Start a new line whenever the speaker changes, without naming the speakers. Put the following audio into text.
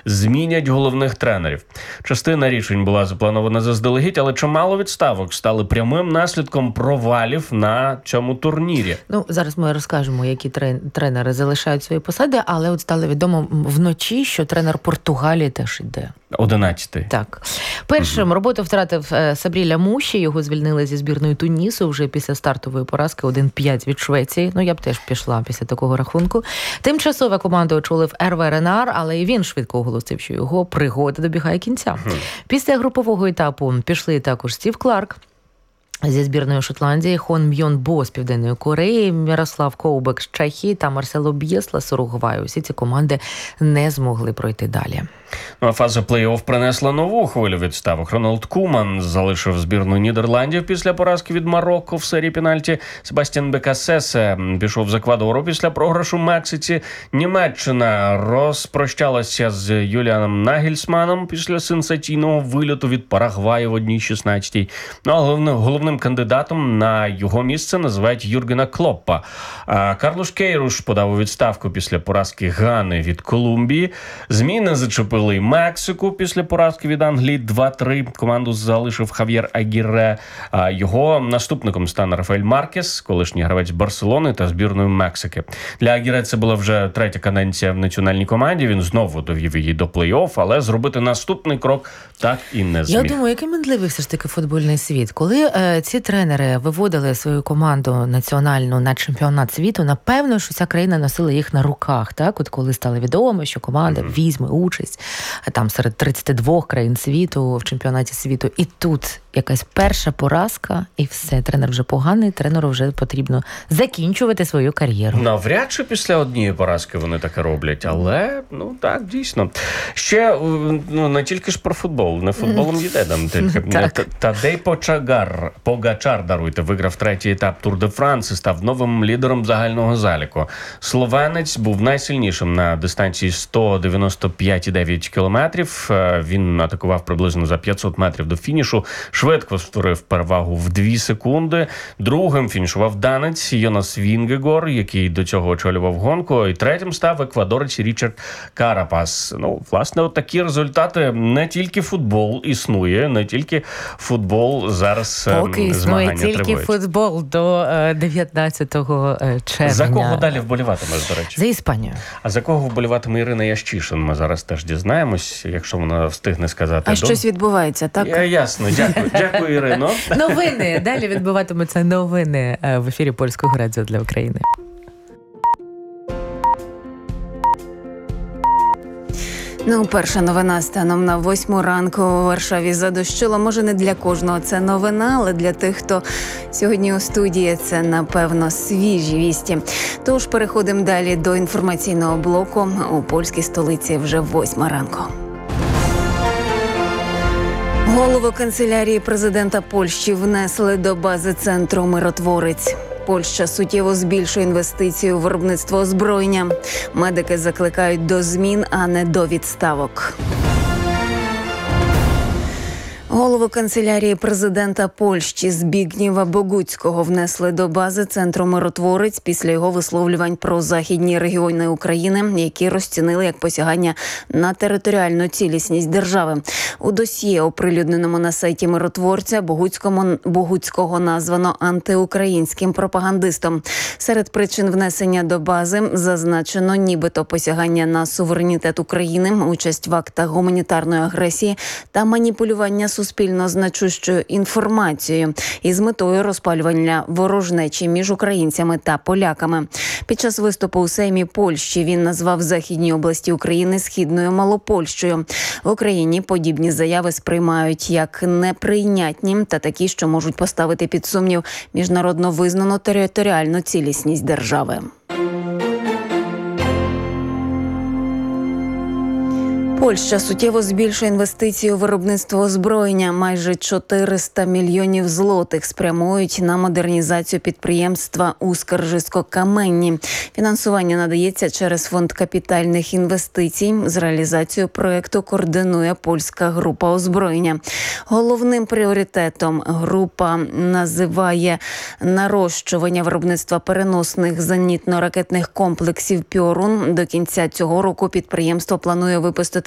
змінять головних тренерів. Частина рішень була запланована заздалегідь, але чимало відставок стали прямим наслідком провалів на цьому турнірі.
Зараз ми розкажемо, які тренери залишають свої посади, але от стало відомо вночі, що тренер Португалії теж йде.
11-й.
Так. Першим роботу втратив Сабрі Ламуші. Його звільнили зі збірної Тунісу вже після стартової поразки 1-5 від Швеції. Я б теж пішла після такого рахунку. Тимчасово команду очолив Ерве Ренар, але і він швидко оголосив, що його пригода добігає кінця. Після групового етапу пішли також Стів Кларк зі збірної Шотландії, Хон Мьйон Бо з Південної Кореї, Мірослав Коубек з Чехії та Марсело Б'єсла з Уругваю. Всі ці команди не змогли пройти далі.
А фаза плей-офф принесла нову хвилю відставок. Рональд Куман залишив збірну Нідерландів після поразки від Марокко в серії пенальті. Себастьян Бекасесе пішов з Еквадору після програшу Мексиці. Німеччина розпрощалася з Юліаном Нагельсманом після сенсаційного вильоту від Парагваю в 1/16. А головним кандидатом на його місце називають Юргена Клоппа. Карлош Кейруш подав у відставку після поразки Гани від Колумбії. Зміни зачепили Мексику після поразки від Англії 2-3. Команду залишив Хав'єр Агіре. Його наступником стане Рафаель Маркес, колишній гравець Барселони та збірної Мексики. Для Агіре це була вже третя каденція в національній команді. Він знову довів її до плей-офф, але зробити наступний крок так і не зміг.
Я думаю, який мінливий все ж таки футбольний світ. Коли ці тренери виводили свою команду національну на чемпіонат світу, напевно, що ця країна носила їх на руках. Так? От коли стало відомо, що команда візьме участь там серед 32 країн світу в чемпіонаті світу. І тут якась перша поразка, і все, тренер вже поганий, тренеру вже потрібно закінчувати свою кар'єру.
Навряд чи після однієї поразки вони таке роблять, але, так, дійсно. Ще, не тільки ж про футбол, не футболом йде там тільки. Тадей Погачар, виграв третій етап Тур де Франс і став новим лідером загального заліку. Словенець був найсильнішим на дистанції 195,9 кілометрів. Він атакував приблизно за 500 метрів до фінішу. Швидко створив перевагу в 2 секунди. Другим фінішував данець Йонас Вінгегор, який до цього очолював гонку. І третім став еквадорець Річард Карапас. Власне, от такі результати. Не тільки футбол існує, не тільки футбол зараз
поки існує тільки футбол до 19 червня.
За кого далі вболіватимеш, до речі?
За Іспанію.
А за кого вболіватиме Ірина Ящишин? Ми зараз теж дізнаємось, якщо вона встигне сказати.
А щось відбувається, так?
Ясно, дякую, Ірино.
Новини. Далі відбуватимуться новини в ефірі Польського радіо для України.
Перша новина станом на 8 ранку у Варшаві задощило. Може, не для кожного це новина, але для тих, хто сьогодні у студії, це, напевно, свіжі вісті. Тож переходимо далі до інформаційного блоку. У польській столиці вже 8 ранку. Голову канцелярії президента Польщі внесли до бази центру «Миротворець». Польща суттєво збільшує інвестиції у виробництво озброєння. Медики закликають до змін, а не до відставок. Голову канцелярії президента Польщі Збігнєва Богуцького внесли до бази центру «Миротворець» після його висловлювань про західні регіони України, які розцінили як посягання на територіальну цілісність держави. У досьє, оприлюдненому на сайті «Миротворця», Богуцького названо антиукраїнським пропагандистом. Серед причин внесення до бази зазначено нібито посягання на суверенітет України, участь в актах гуманітарної агресії та маніпулювання суспільно значущою інформацією із метою розпалювання ворожнечі між українцями та поляками. Під час виступу у Сеймі Польщі він назвав західні області України Східною Малопольщею. В Україні подібні заяви сприймають як неприйнятні та такі, що можуть поставити під сумнів міжнародно визнану територіальну цілісність держави. Польща суттєво збільшує інвестиції у виробництво озброєння. Майже 400 мільйонів злотих спрямують на модернізацію підприємства у Скаржисько-Каменні. Фінансування надається через фонд капітальних інвестицій. З реалізацією проєкту координує польська група озброєння. Головним пріоритетом група називає нарощування виробництва переносних зенітно-ракетних комплексів «Піорун». До кінця цього року підприємство планує випустити